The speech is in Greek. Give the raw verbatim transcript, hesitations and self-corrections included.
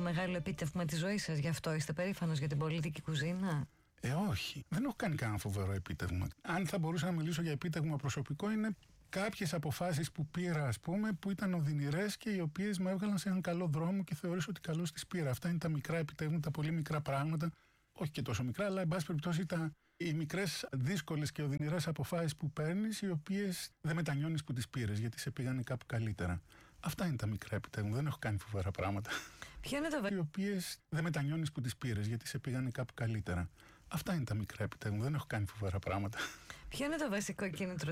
μεγάλο επίτευγμα της ζωής σας, γι' αυτό είστε περήφανος για την πολιτική κουζίνα? Ε, όχι. Δεν έχω κάνει κανένα φοβερό επίτευγμα. Αν θα μπορούσα να μιλήσω για επίτευγμα προσωπικό, είναι κάποιες αποφάσεις που πήρα, ας πούμε, που ήταν οδυνηρές και οι οποίες με έβγαλαν σε έναν καλό δρόμο και θεωρήσω ότι καλώς τις πήρα. Αυτά είναι τα μικρά επιτεύγματα, τα πολύ μικρά πράγματα. Όχι και τόσο μικρά, αλλά εν πάση περιπτώσει τα, οι μικρές δύσκολες και οδυνηρές αποφάσεις που παίρνεις, οι οποίες δεν μετανιώνεις που τις πήρες, γιατί σε πήγανε κάπου καλύτερα. Αυτά είναι τα μικρά επιτεύγματα. Δεν έχω κάνει φοβερά πράγματα. Ποιο είναι το οι οποίες δεν μετανιώνεις που τις πήρες, γιατί σε πήγανε κάπου καλύτερα. Αυτά είναι τα μικρά επιτεύγματα. Δεν έχω κάνει φοβερά πράγματα. Ποιο είναι το βασικό κίνητρο